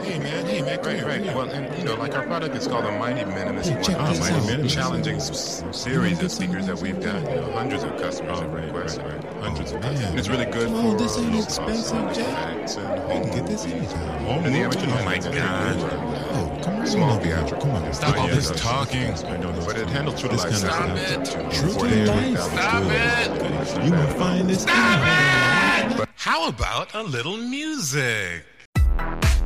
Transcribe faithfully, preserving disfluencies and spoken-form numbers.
Hey man, hey man, Right, right. Well, and you know, like our product is called a Mighty Minimus. Hey, check one this of the out. most challenging s- series of speakers that we've got. You know, hundreds of customers have requested. Hundreds of customers. Man, It's really good come for on, this ain't low expensive, cost Jack. effects and We home can get this movies. anytime. Home and the original Oh my has been very God. good for Oh, come on, small over here. theatrical. Come on, Stop oh, all yeah, this that's- talking. I know those. But it handles true to This life kind of sound. stuff. to True to forty-eight life. thousand Stop good. it. You will find this. How about a little music?